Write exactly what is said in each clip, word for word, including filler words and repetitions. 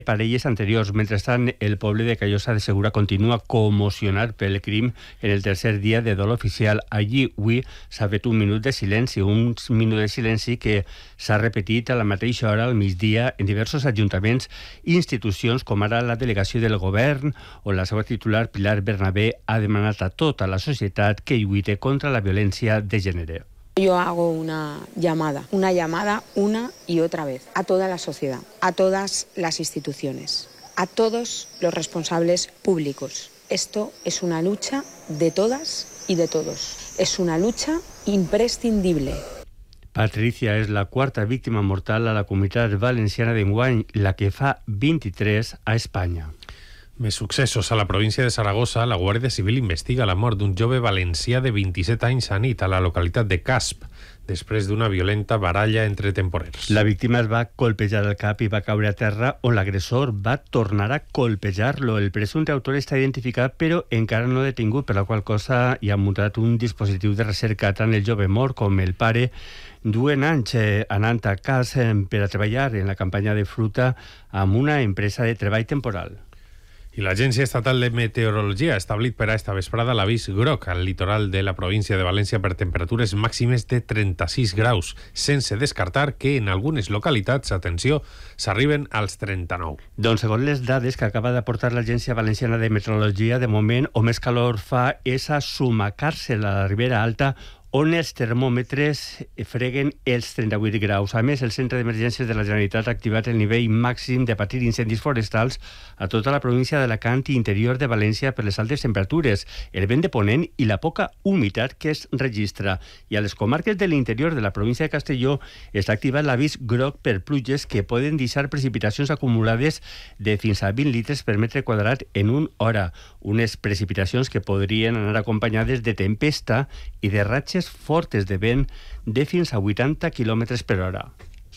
parelles anteriors. Mentrestant, el poble de Callosa de Segura continua commocionat pel crim en el tercer dia de dol oficial. Allí, avui, s'ha fet un minut de silenci, un minut de silenci que s'ha repetit a la mateixa hora al migdia en diversos ajuntaments i institucions, com ara la delegació del govern, on la seva titular, Pilar Bernabé, ha demanat a tota la societat que lluite contra la violència de gènere. Yo hago una llamada, una llamada una y otra vez a toda la sociedad, a todas las instituciones, a todos los responsables públicos. Esto es una lucha de todas y de todos. Es una lucha imprescindible. Patricia és la quarta víctima mortal a la Comunitat Valenciana d'enguany, la que fa vint-i-tres a Espanya. Més successos. A la província de Saragossa, la Guàrdia Civil investiga la mort d'un jove valencià de vint-i-set anys a nit a la localitat de Casp, després d'una violenta baralla entre temporers. La víctima es va colpejar el cap i va caure a terra, on l'agressor va tornar a colpejar-lo. El presumpte autor està identificat, però encara no detingut, per la qual cosa hi ha muntat un dispositiu de recerca. Tant el jove mort com el pare duen anys eh, anant a cas eh, per a treballar en la campanya de fruta amb una empresa de treball temporal. I l'Agència Estatal de Meteorologia ha establit per a esta vesprada l'avís groc al litoral de la província de València per temperatures màximes de trenta-sis graus, sense descartar que en algunes localitats, atenció, s'arriben als trenta-nou. Doncs segons les dades que acaba d'aportar l'Agència Valenciana de Meteorologia, de moment, o més calor fa és a sumacar-se a la Ribera Alta, on els termòmetres freguen els trenta-vuit graus. A més, el Centre d'Emergències de la Generalitat ha activat el nivell màxim de patir incendis forestals a tota la província d'Alacant i interior de València per les altes temperatures, el vent de ponent i la poca humitat que es registra. I a les comarques de l'interior de la província de Castelló està activat l'avís groc per pluges que poden deixar precipitacions acumulades de fins a vint litres per metre quadrat en una hora. Unes precipitacions que podrien anar acompanyades de tempesta i de ratxes fortes de vent de fins a vuitanta quilòmetres per hora.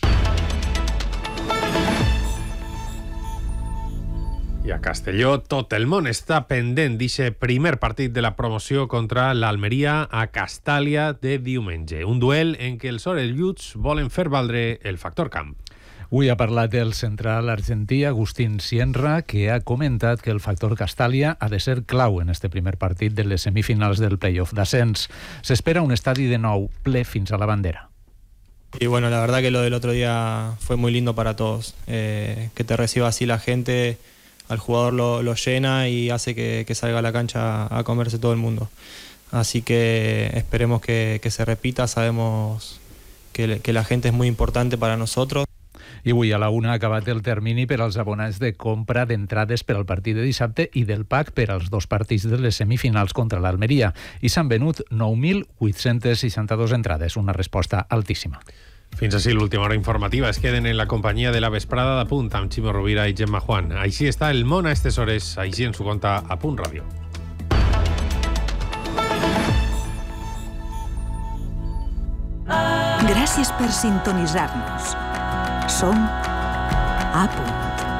I a Castelló tot el món està pendent d'aquest primer partit de la promoció contra l'Almeria a Castàlia de diumenge. Un duel en què els orelluts volen fer valdre el factor camp. Avui ha parlat el central argentí Agustín Sienra, que ha comentat que el factor Castàlia ha de ser clau en este primer partit de les semifinals del playoff d'ascens. S'espera un estadi de nou ple fins a la bandera. Y bueno, la verdad que lo del otro día fue muy lindo para todos. Eh, que te reciba así la gente, al jugador lo, lo llena y hace que, que salga a la cancha a comerse todo el mundo. Así que esperemos que, que se repita. Sabemos que, que la gente es muy importante para nosotros. I avui a la una ha acabat el termini per als abonats de compra d'entrades per al partit de dissabte i del pack per als dos partits de les semifinals contra l'Almeria. I s'han venut nou mil vuit-cents seixanta-dos entrades, una resposta altíssima. Fins així l'última hora informativa. Es queden en la companyia de la vesprada de Punt amb Ximo Rovira i Gemma Juan. Així està el món a aquestes hores, així ens ho conta a Punt Ràdio. Gràcies per sintonitzar-nos. Som a Punt.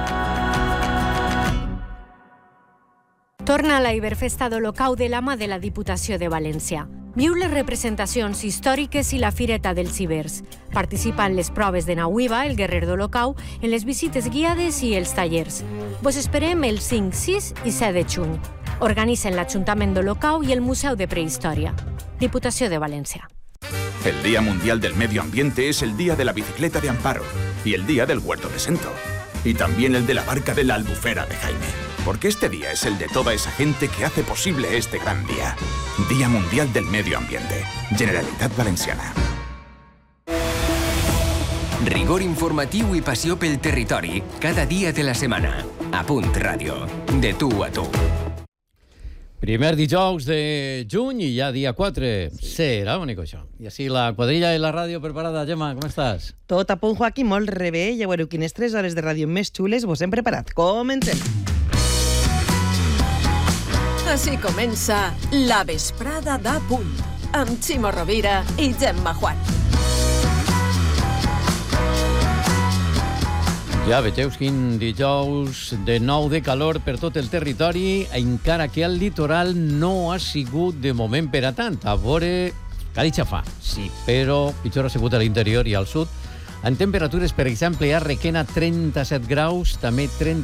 Torna a la Iberfesta d'Olocau de la mà de la Diputació de València. Viu les representacions històriques i la Fireta dels Ibers. Participa en les proves de Nauiva, el guerrer d'Olocau, en les visites guiades i els tallers. Vos esperem el cinc, sis i set de juny. Organitzen l'Ajuntament d'Olocau i el Museu de Prehistòria. Diputació de València. El Día Mundial del Medio Ambiente es el Día de la Bicicleta de Amparo y el Día del Huerto de Sento. Y también el de la Barca de la Albufera de Jaime. Porque este día es el de toda esa gente que hace posible este gran día. Día Mundial del Medio Ambiente. Generalitat Valenciana. Rigor informatiu i passió pel territori. Cada dia de la setmana. A Punt Ràdio. De tu a tu. Primer dijous de juny i ja dia quatre. Serà bonic això. I així la quadrilla i la ràdio preparada. Gemma, com estàs? Tot a punt, Joaquim, molt rebé. Ja veureu quines tres hores de ràdio més xules vos hem preparat. Comencem. Així comença la vesprada d'A Punt, amb Ximo Rovira i Gemma Juan. Ja vegeu quin dijous de nou de calor per tot el territori, encara que al litoral no ha sigut de moment per a tant. A veure, Cadixa fa, sí, però pitjor ha sigut a l'interior i al sud, En temperatures, per exemple, a Requena trenta-set graus, també trenta